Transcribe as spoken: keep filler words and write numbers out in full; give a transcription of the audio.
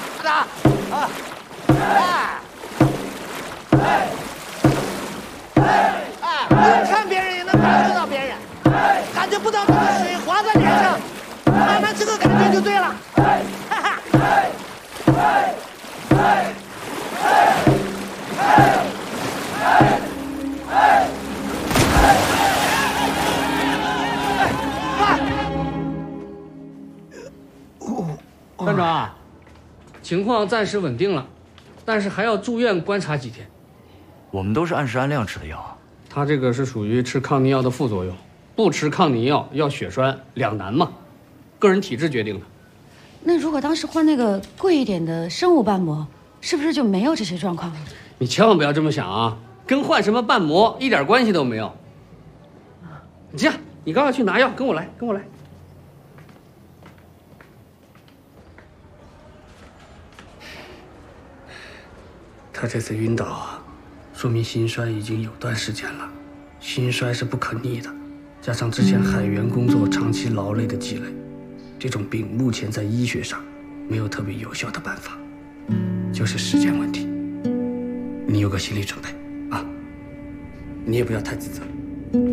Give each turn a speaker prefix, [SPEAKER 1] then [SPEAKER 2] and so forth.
[SPEAKER 1] 打啊！哎哎哎！不用看别人也能感受到别人，感觉不到这个水滑在脸上，慢慢这个感觉就对了。哈哈！
[SPEAKER 2] 班长，情况暂时稳定了，但是还要住院观察几天。
[SPEAKER 3] 我们都是按时按量吃的药。
[SPEAKER 2] 他这个是属于吃抗凝药的副作用，不吃抗凝药要血栓，两难嘛，个人体质决定的。
[SPEAKER 4] 那如果当时换那个贵一点的生物瓣膜，是不是就没有这些状况了？
[SPEAKER 2] 你千万不要这么想啊，跟换什么瓣膜一点关系都没有。你这样，你刚刚去拿药，跟我来，跟我来。他这次晕倒啊，说明心衰已经有段时间了。心衰是不可逆的，加上之前海员工作长期劳累的积累，这种病目前在医学上没有特别有效的办法，就是时间问题。你有个心理准备啊，你也不要太自责。